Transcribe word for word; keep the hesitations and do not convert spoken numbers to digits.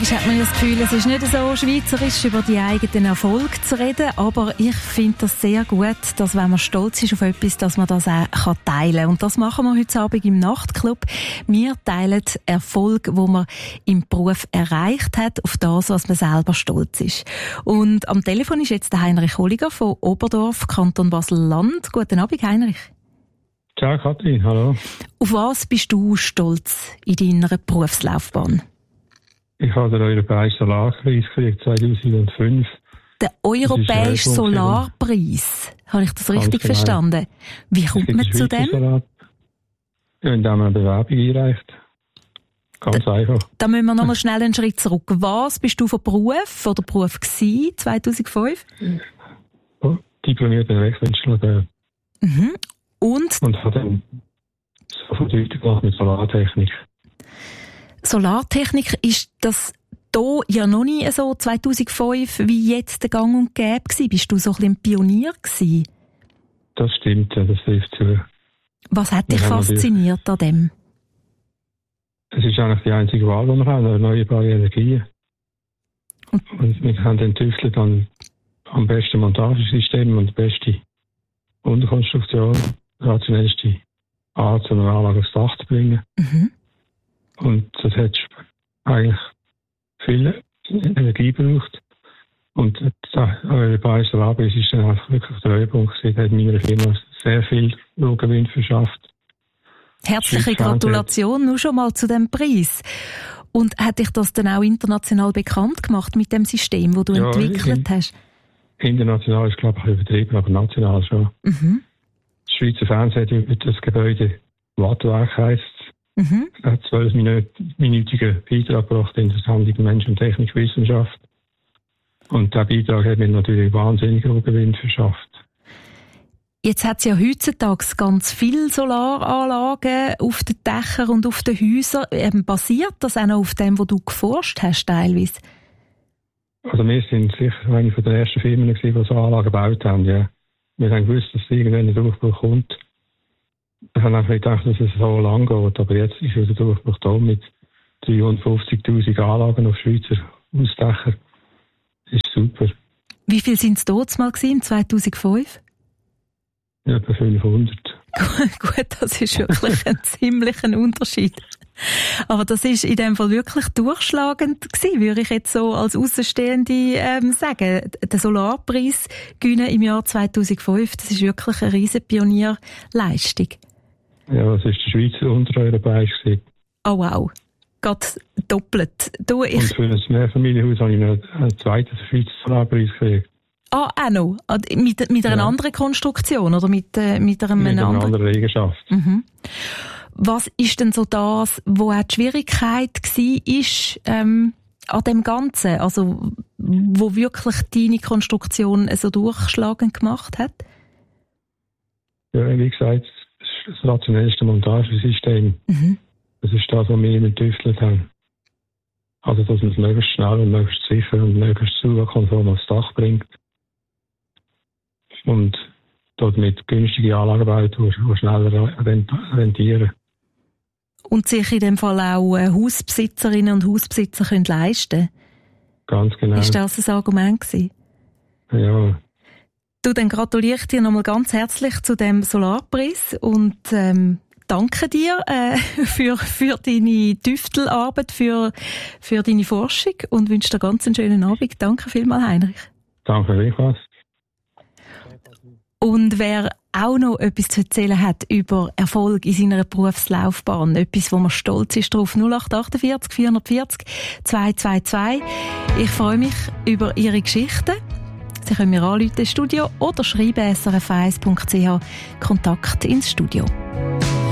Manchmal hat man ja das Gefühl, es ist nicht so schweizerisch, über die eigenen Erfolge zu reden, aber ich finde das sehr gut, dass wenn man stolz ist auf etwas, dass man das auch teilen kann. Und das machen wir heute Abend im Nachtclub. Wir teilen Erfolg, wo man im Beruf erreicht hat, auf das, was man selber stolz ist. Und am Telefon ist jetzt der Heinrich Holliger von Oberdorf, Kanton Basel-Land. Guten Abend, Heinrich. Ciao, Kathrin, hallo. Auf was bist du stolz in deiner Berufslaufbahn? Ich habe den Europäischen Solarpreis gekriegt zweitausendfünf. Der Europäische Solarpreis? Habe ich das richtig genau. verstanden? Wie kommt man zu dem? Solar. Ja, indem man eine Bewerbung einreicht. Ganz da, einfach. Da müssen wir noch mal schnell einen Schritt zurück. Was bist du von Beruf oder Beruf gewesen, zweitausendfünf? Oh, diplomierter Elektroinstallateur. Mhm. Und? Und habe dann sofort weitergemacht mit Solartechnik. Solartechnik, ist das hier ja noch nie so zweitausendfünf wie jetzt der Gang und Gäbe gewesen? Bist du so ein bisschen ein Pionier gewesen? Das stimmt, ja, das trifft zu. Was hat dich fasziniert an dem? Es ist eigentlich die einzige Wahl, die wir haben, erneuerbare Energien. Und, und wir haben dann tüftelt an am besten Montagesystem und die beste Unterkonstruktion, die rationellste Art, so eine Anlage aufs Dach zu bringen. Mhm. Und das hat eigentlich viel Energie gebraucht. Und der Europäische Solarpreis ist dann einfach wirklich der Höhepunkt gewesen. Der hat meiner Firma sehr viel Gewinn verschafft. Herzliche Gratulation nur schon mal zu dem Preis. Und hat dich das dann auch international bekannt gemacht mit dem System, das du ja, entwickelt in, hast? International ist, glaube ich, übertrieben, aber national schon. Mhm. Das Schweizer Fernsehen hat über das Gebäude Wattwerk heisst. Mhm. Er hat zwölfminütigen Beitrag gebracht in der Sendung Mensch und Technikwissenschaft. Und dieser Beitrag hat mir natürlich wahnsinnig hohen Gewinn verschafft. Jetzt hat es ja heutzutage ganz viele Solaranlagen auf den Dächern und auf den Häusern. Ähm, basiert das auch noch auf dem, was du geforscht hast, teilweise? Also wir sind sicher eine von den ersten Firmen, die so Anlagen gebaut haben. Ja. Wir haben gewusst, dass irgendwann ein Durchbruch kommt. Ich habe einfach gedacht, dass es so lang geht, aber jetzt ist der Durchbruch da mit dreihundertfünfzigtausend Anlagen auf Schweizer Hausdächern. Das ist super. Wie viel sind es dort mal gewesen, zweitausendfünf? Ja, etwa fünfhundert. Gut, das ist wirklich ein ziemlicher Unterschied. Aber das ist in dem Fall wirklich durchschlagend gewesen, würde ich jetzt so als Außenstehende ähm, sagen. Der Solarpreis gewinnen im Jahr zweitausendfünf, das ist wirklich eine riesen Pionierleistung. Ja, das ist der Schweizer Untereuropäisch gewesen. Oh wow, gerade doppelt. Du, ich... Und für ein Mehrfamilienhaus habe ich noch einen zweiten Schweizer Solarpreis gekriegt. Ah, auch noch? Mit, mit einer ja. anderen Konstruktion oder mit, äh, mit einem mit einer anderen... anderen Eigenschaft. Mhm. Was ist denn so das, wo auch die Schwierigkeit war ähm, an dem Ganzen? Also, wo wirklich deine Konstruktion so durchschlagend gemacht hat? Ja, wie gesagt, das ist das rationellste Montagesystem. Mhm. Das ist das, was wir immer getüftelt haben. Also, dass man es möglichst schnell und möglichst sicher und möglichst zukonform aufs Dach bringt. Und dort mit günstigen Anlagen baut, die schneller rentieren. Und sich in dem Fall auch Hausbesitzerinnen und Hausbesitzer können leisten. Ganz genau. Ist das ein Argument gewesen? Ja. Du, dann gratuliere ich dir nochmal ganz herzlich zu dem Solarpreis und ähm, danke dir äh, für, für deine Tüftelarbeit, für, für deine Forschung und wünsche dir ganz einen schönen Abend. Danke vielmals, Heinrich. Danke vielmals. Und wer auch noch etwas zu erzählen hat über Erfolg in seiner Berufslaufbahn, etwas, wo man stolz ist drauf, null acht acht vier vier vier null zwei zwei zwei. Ich freue mich über Ihre Geschichten. Sie können mir anrufen ins Studio oder schreiben s r f eins punkt c h Kontakt ins Studio.